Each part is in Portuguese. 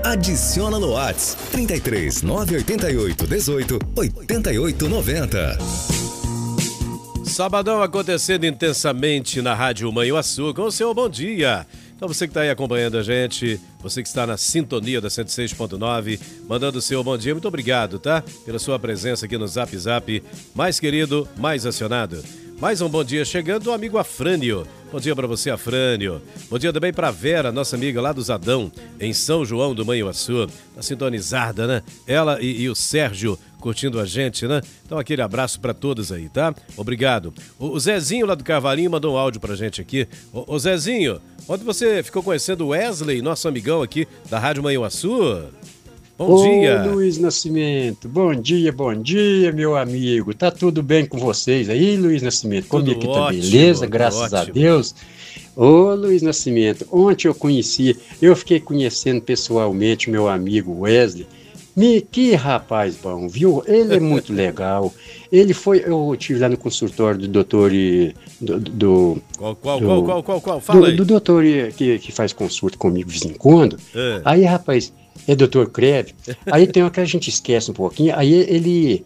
Adiciona no Whats 33 988 18 88 90. Sabadão acontecendo intensamente na Rádio Manhuaçu com o seu bom dia. Então você que está aí acompanhando a gente, você que está na sintonia da 106.9, mandando o seu bom dia, muito obrigado, tá? Pela sua presença aqui no Zap Zap, mais querido, mais acionado. Mais um bom dia chegando do amigo Afrânio. Bom dia para você, Afrânio. Bom dia também para Vera, nossa amiga lá do Zadão, em São João do Manhuaçu. Tá sintonizada, né? Ela e o Sérgio curtindo a gente, né? Então aquele abraço para todos aí, tá? Obrigado. O Zezinho lá do Carvalhinho mandou um áudio pra gente aqui. Ô Zezinho, ontem você ficou conhecendo o Wesley, nosso amigão aqui da Rádio Manhuaçu? Bom dia. Luiz Nascimento. Bom dia, meu amigo. Tá tudo bem com vocês aí, Luiz Nascimento? Comigo aqui tá beleza, graças a Deus. Ô, Luiz Nascimento, ontem eu fiquei conhecendo pessoalmente meu amigo Wesley. Que rapaz bom, viu? Ele é muito legal. Eu estive lá no consultório do doutor Qual? Fala aí. Do doutor que faz consulta comigo de vez em quando. Aí, rapaz, é doutor Creve. Aí tem uma que a gente esquece um pouquinho. Aí ele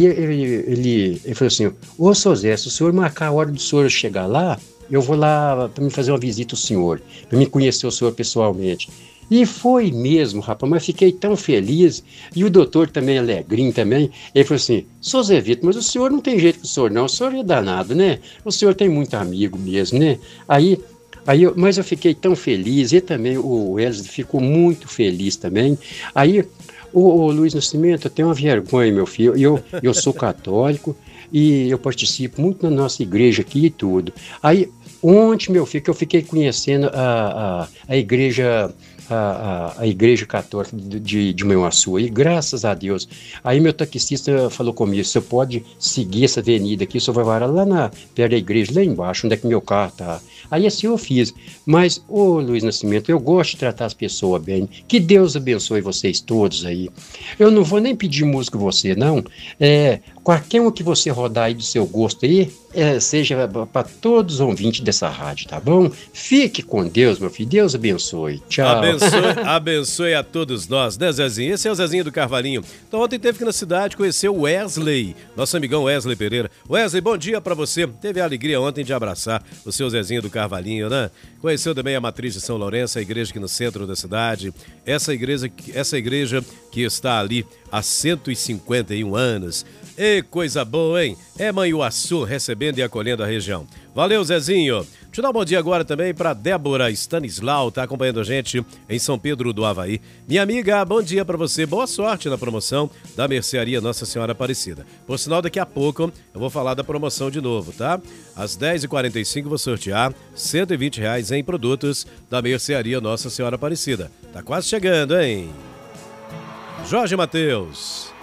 falou assim: ô, seu Zé, se o senhor marcar a hora do senhor chegar lá, eu vou lá para me fazer uma visita ao senhor, para me conhecer o senhor pessoalmente. E foi mesmo, rapaz, mas fiquei tão feliz. E o doutor também, alegrinho também, ele falou assim: sou Zé Vitor, mas o senhor não tem jeito com o senhor não, o senhor é danado, né? O senhor tem muito amigo mesmo, né? Mas eu fiquei tão feliz, e também o Wesley ficou muito feliz também. Aí, o Luiz Nascimento, eu tenho uma vergonha, meu filho, eu sou católico e eu participo muito na nossa igreja aqui e tudo. Aí, ontem, meu filho, que eu fiquei conhecendo a igreja... A igreja católica de Manhuaçu, e graças a Deus. Aí meu taxista falou comigo: você pode seguir essa avenida aqui, você vai parar lá perto da igreja, lá embaixo, onde é que meu carro tá. Aí assim eu fiz. Mas, Luiz Nascimento, eu gosto de tratar as pessoas bem. Que Deus abençoe vocês todos aí. Eu não vou nem pedir música a você, não. Qualquer um que você rodar aí do seu gosto aí, seja para todos os ouvintes dessa rádio, tá bom? Fique com Deus, meu filho. Deus abençoe. Tchau. Abençoe a todos nós, né, Zezinho? Esse é o Zezinho do Carvalhinho. Então ontem teve que na cidade conhecer o Wesley, nosso amigão Wesley Pereira. Wesley, bom dia pra você. Teve a alegria ontem de abraçar o seu Zezinho do Carvalhinho, né? Conheceu também a Matriz de São Lourenço, a igreja aqui no centro da cidade. Essa igreja que está ali há 151 anos. E coisa boa, hein? É Manhuaçu recebendo e acolhendo a região. Valeu, Zezinho. Deixa eu dar um bom dia agora também para Débora Stanislau, tá acompanhando a gente em São Pedro do Avaí. Minha amiga, bom dia para você. Boa sorte na promoção da Mercearia Nossa Senhora Aparecida. Por sinal, daqui a pouco eu vou falar da promoção de novo, tá? Às 10h45 vou sortear R$120 em produtos da Mercearia Nossa Senhora Aparecida. Tá quase chegando, hein? Jorge Mateus.